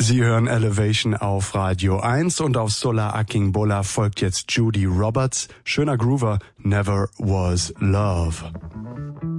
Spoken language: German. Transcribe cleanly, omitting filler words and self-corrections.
Sie hören Elevation auf Radio 1 und auf Solar Akingbola folgt jetzt Judy Roberts. Schöner Groover, Never Was Love.